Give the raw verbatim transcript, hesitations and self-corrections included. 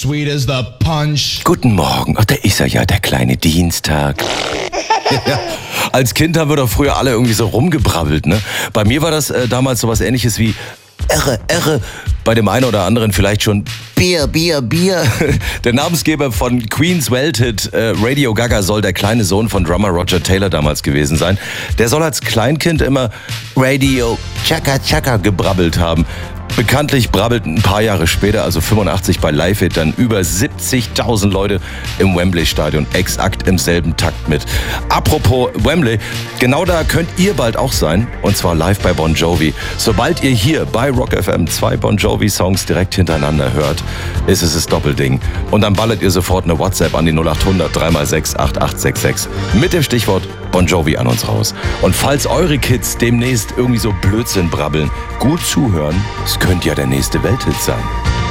sweet as the punch. Guten Morgen. Ach, da ist er ja, der kleine Dienstag. Ja, als Kind haben wir doch früher alle irgendwie so rumgebrabbelt, ne? Bei mir war das äh, damals sowas Ähnliches wie Irre, Irre. Bei dem einen oder anderen vielleicht schon Bier, Bier, Bier. Der Namensgeber von Queens Welthit äh, Radio Gaga soll der kleine Sohn von Drummer Roger Taylor damals gewesen sein. Der soll als Kleinkind immer Radio Chaka Chaka gebrabbelt haben. Bekanntlich brabbelten ein paar Jahre später, also fünfundachtzig bei Live Aid, dann über siebzigtausend Leute im Wembley-Stadion exakt im selben Takt mit. Apropos Wembley, genau da könnt ihr bald auch sein, und zwar live bei Bon Jovi. Sobald ihr hier bei Rock F M zwei Bon Jovi-Songs direkt hintereinander hört, ist es das Doppelding. Und dann ballert ihr sofort eine WhatsApp an die null acht hundert drei mal sechs acht acht sechs sechs mit dem Stichwort Bon Jovi an uns raus. Und falls eure Kids demnächst irgendwie so Blödsinn brabbeln, gut zuhören, es könnte ja der nächste Welthit sein.